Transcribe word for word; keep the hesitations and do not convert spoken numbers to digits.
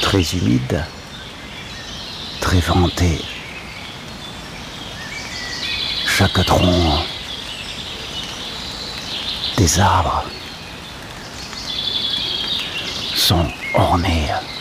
très humide, très venté. Chaque tronc des arbres sont ornés